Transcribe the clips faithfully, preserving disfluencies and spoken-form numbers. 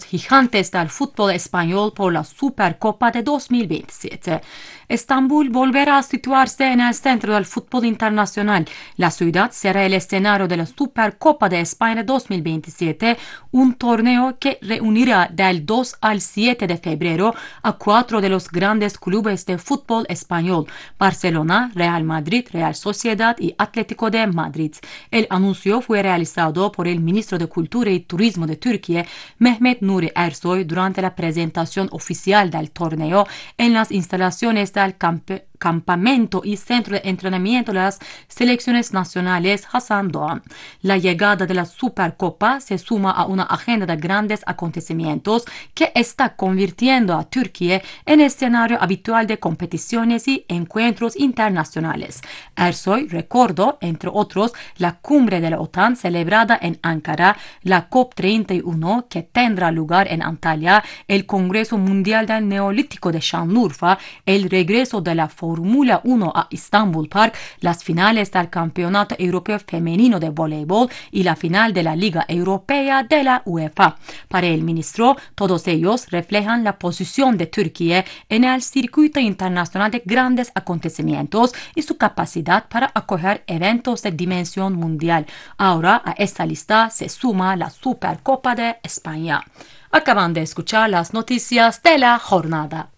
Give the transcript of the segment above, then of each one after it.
gigantes del fútbol español por la Supercopa de dos mil veintisiete. Estambul volverá a situarse en el centro del fútbol internacional. La ciudad será el escenario de la Supercopa de España dos mil veintisiete, un torneo que reunirá del dos al siete de febrero a cuatro de los grandes clubes de fútbol español: Barcelona, Real Madrid, Real Sociedad y Atlético de Madrid. El anuncio fue realizado por el ministro de Cultura y Turismo de Turquía, Mehmet Nuri Ersoy, durante la presentación oficial del torneo en las instalaciones del campe campamento y centro de entrenamiento de las selecciones nacionales Hasan Doğan. La llegada de la Supercopa se suma a una agenda de grandes acontecimientos que está convirtiendo a Turquía en escenario habitual de competiciones y encuentros internacionales. Ersoy recordó, entre otros, la cumbre de la OTAN celebrada en Ankara, la COP treinta y uno que tendrá lugar en Antalya, el Congreso Mundial del Neolítico de Şanlıurfa, el regreso de la Fórmula uno a Istanbul Park, las finales del Campeonato Europeo Femenino de Voleibol y la final de la Liga Europea de la UEFA. Para el ministro, todos ellos reflejan la posición de Turquía en el circuito internacional de grandes acontecimientos y su capacidad para acoger eventos de dimensión mundial. Ahora a esta lista se suma la Supercopa de España. Acaban de escuchar las noticias de la jornada.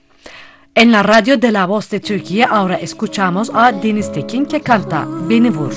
En la radio de La Voz de Türkiye ahora escuchamos a Deniz Tekin que canta Beni Vur.